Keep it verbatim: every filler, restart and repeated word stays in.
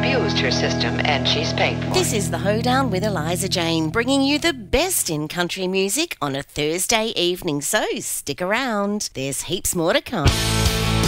abused her system and she's paying for it. This is The Hoedown with Eliza Jane, bringing you the best in country music on a Thursday evening, so stick around. There's heaps more to come.